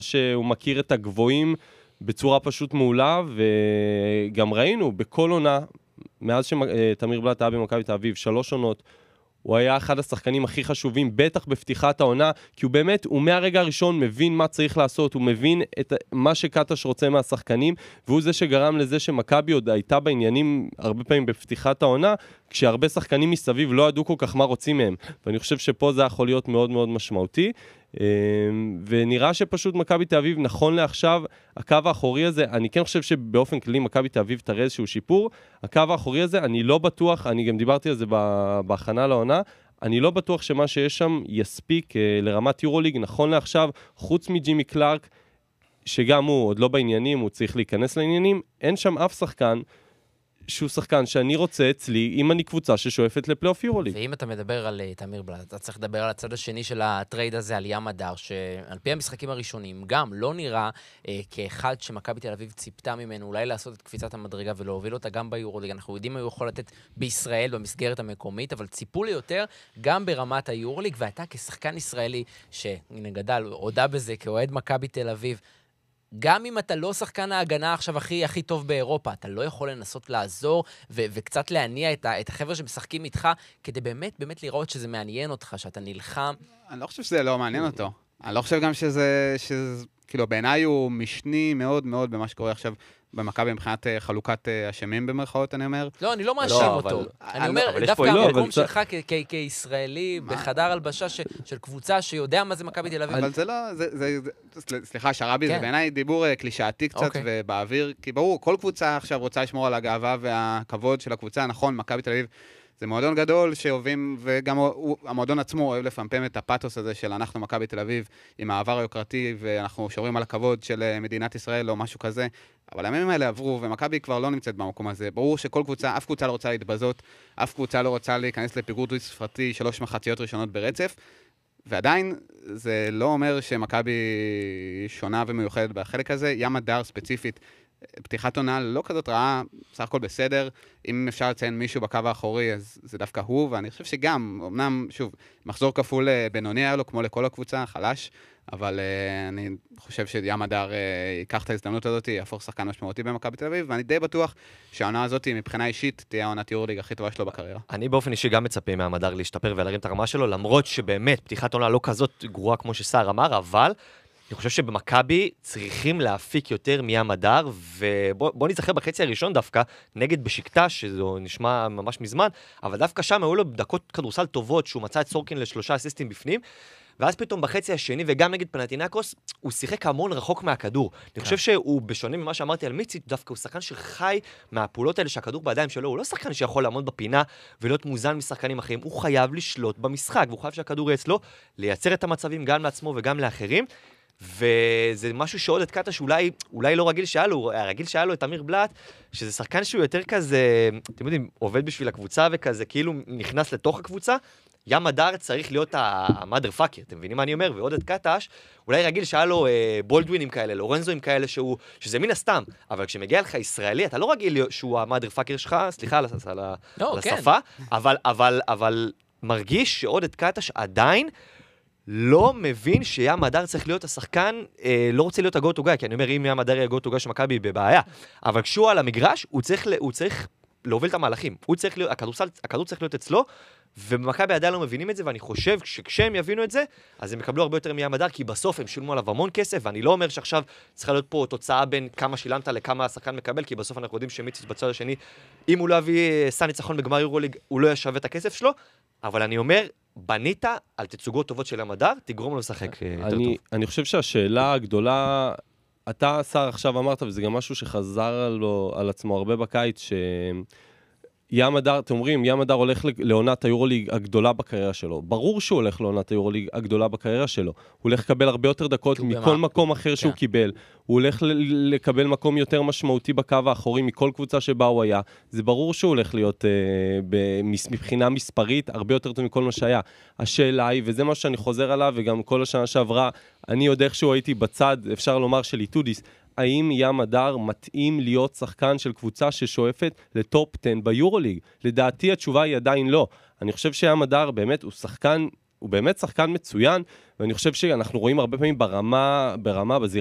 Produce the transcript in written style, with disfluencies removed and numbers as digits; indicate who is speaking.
Speaker 1: שהוא מכיר את הגבוהים בצורה פשוט מעולה, וגם ראינו בכל עונה, מאז שתמיר בלאט היה במכבי תל אביב, 3 עונות, הוא היה אחד השחקנים הכי חשובים, בטח בפתיחת העונה, כי הוא באמת, הוא מהרגע הראשון מבין מה צריך לעשות, הוא מבין את מה שקטש רוצה מהשחקנים, והוא זה שגרם לזה שמכבי עוד הייתה בעניינים הרבה פעמים בפתיחת העונה, כשהרבה שחקנים מסביב לא ידעו כל כך מה רוצים מהם, ואני חושב שפה זה יכול להיות מאוד מאוד משמעותי, ונראה שפשוט מכבי תל אביב נכון לעכשיו, הקו האחורי הזה, אני כן חושב שבאופן כללי מכבי תל אביב תראה איזשהו שיפור, הקו האחורי הזה, אני לא בטוח, אני גם דיברתי על זה בהכנה לעונה, אני לא בטוח שמה שיש שם יספיק לרמת יורוליג, נכון לעכשיו, חוץ מג'ימי קלארק, שגם הוא עוד לא בעניינים, הוא צריך להיכנס לעניינים, אין שם אף שחקן, שהוא שחקן שאני רוצה אצלי, אם אני קבוצה ששואפת לפלייאוף יורוליג.
Speaker 2: ואם אתה מדבר על תמיר בלאט, אתה צריך לדבר על הצד השני של הטרייד הזה, על ים הדר, שעל פי המשחקים הראשונים, גם לא נראה כאחד שמכבי תל אביב ציפתה ממנו, אולי לעשות את קפיצת המדרגה ולהוביל אותה גם ביורוליג. אנחנו יודעים מה הוא יכול לתת בישראל, במסגרת המקומית, אבל ציפו לי יותר גם ברמת היורוליג, ואתה כשחקן ישראלי, שהנה גדל, הודע בזה כאוהד מכבי תל אביב, גם אם אתה לא שחקן ההגנה עכשיו הכי טוב באירופה, אתה לא יכול לנסות לעזור וקצת להניע את החבר'ה שמשחקים איתך, כדי באמת לראות שזה מעניין אותך, שאתה נלחם.
Speaker 3: אני לא חושב שזה לא מעניין אותו. אני לא חושב גם שזה כאילו, בעיניי הוא משני מאוד מאוד במה שקורה עכשיו במכבי מבחינת חלוקת אשמים במרכאות, אני אומר.
Speaker 2: לא, אני לא מאשים אותו. אני אומר, דווקא המקום שלך כישראלי, בחדר הלבשה של קבוצה שיודע מה זה מכבי תל אביב.
Speaker 3: אבל זה לא, סליחה, שרבי, זה בעיניי דיבור קלישאתי קצת ובאוויר, כי ברור, כל קבוצה עכשיו רוצה לשמור על הגאווה והכבוד של הקבוצה, נכון, מכבי תל אביב, זה מועדון גדול שאוהבים, וגם המועדון עצמו אוהב לפמפם את הפאתוס הזה של אנחנו מכבי תל אביב, עם העבר היוקרתי, ואנחנו שומרים על הכבוד של מדינת ישראל או משהו כזה, אבל הימים האלה עברו, ומכבי כבר לא נמצאת במקום הזה. ברור שכל קבוצה, אף קבוצה לא רוצה להתבזות, אף קבוצה לא רוצה להיכנס לפיגור דו-ספרתי 3 מחציות ראשונות ברצף, ועדיין זה לא אומר שמכבי שונה ומיוחדת בחלק הזה. ים הדר ספציפית, פתיחת עונה לא כזאת רעה, סך הכל בסדר. אם אפשר לציין מישהו בקו האחורי, אז זה דווקא הוא, ואני חושב שגם, אמנם, שוב, מחזור כפול בינוני היה לו, כמו לכל הקבוצה, חלש, אבל אני חושב שים הדר ייקח את ההזדמנות הזאת, יהפוך שחקן משמעותי במכבי תל אביב, ואני די בטוח שהעונה הזאת, מבחינה אישית, תהיה העונת יורוליג הכי טובה שלו בקריירה.
Speaker 4: אני באופן אישי גם מצפה מהמדר להשתפר ולהרים את הרמה שלו, למרות שבאמת פתיחת עונה לא כזאת גרועה כמו שסער אמר, אבל אני חושב שבמכבי צריכים להפיק יותר מים הדר, ובוא נזכר בחצי הראשון דווקא, נגד בשקטש, שזה נשמע ממש מזמן, אבל דווקא שם היו לו דקות כדורסל טובות, שהוא מצא את סורקין ל3 אסיסטים בפנים, ואז פתאום בחצי השני, וגם נגד פנתינאיקוס, הוא שיחק המון רחוק מהכדור. אני חושב שהוא בשונה ממה שאמרתי על מיציץ', דווקא הוא שחקן שחי מהפעולות האלה שהכדור בידיים שלו, הוא לא שחקן שיכול לעמוד בפינה ולהיות מוזן משחקנים אחרים, הוא חייב לשלוט במשחק, והוא חייב שהכדור יהיה אצלו, לייצר את המצבים גם לעצמו וגם לאחרים. וזה משהו שעוד את קטש אולי לא רגיל שהיה לו, הרגיל שהיה לו את תמיר בלאט, שזה שחקן שהוא יותר כזה, אתם יודעים, עובד בשביל הקבוצה וכזה, כאילו נכנס לתוך הקבוצה, ים הדר צריך להיות המאדר פאקר, אתם מבינים מה אני אומר? ועוד את קטש, אולי רגיל שהיה לו בולדווינים כאלה, לורנזוים כאלה, שזה מן הסתם, אבל כשמגיע לך ישראלי, אתה לא רגיל שהוא המאדר פאקר שלך, סליחה על השפה, אבל מרגיש שעוד את קטש עדיין, לא מבין שים הדר צריך להיות השחקן, לא רוצה להיות הגו טו גיא, כי אני אומר, אם ים הדר יהיה הגו טו גיא שמכבי בבעיה, אבל כשהוא על המגרש, הוא צריך להוביל את המהלכים, הכדור צריך להיות אצלו, ובמכבי עדיין לא מבינים את זה, ואני חושב שכשהם יבינו את זה, אז הם יקבלו הרבה יותר מים הדר, כי בסוף הם שילמו עליו המון כסף, ואני לא אומר שעכשיו צריכה להיות פה תוצאה בין כמה שילמת לכמה השחקן מקבל, כי בסוף אנחנו יודעים שמיציץ' בצד השני, אם הוא לא יביא סל ניצחון בגמר יורוליג, הוא לא ישווה את הכסף שלו, אבל אני אומר, בנית על תצוגות טובות של המדר, תגרום לו לשחק יותר טוב.
Speaker 1: אני חושב שהשאלה הגדולה, אתה, שר, עכשיו אמרת, וזה גם משהו שחזר על עצמו הרבה בקיץ, ים הדר, אתם אומרים, ים הדר הולך לעונת היורוליג הגדולה בקריירה שלו. ברור שהוא הולך לעונת היורוליג הגדולה בקריירה שלו. הוא הולך לקבל הרבה יותר דקות מכל מקום אחר שהוא קיבל. הוא הולך לקבל מקום יותר משמעותי בקו האחורי מכל קבוצה שבה הוא היה. זה ברור שהוא הולך להיות מבחינה מספרית הרבה יותר טוב מכל מה שהיה. השאלה היא, וזה מה שאני חוזר עליו, וגם כל השנה שעברה, אני יודע איכשהו הייתי בצד, אפשר לומר, של איטודיס, האם ים הדר מתאים להיות שחקן של קבוצה ששואפת לטופ 10 ביורוליג? לדעתי התשובה היא עדיין לא. אני חושב שים הדר באמת הוא שחקן הוא באמת שחקן מצוין, ואני חושב שאנחנו רואים הרבה פעמים ברמה, בזירה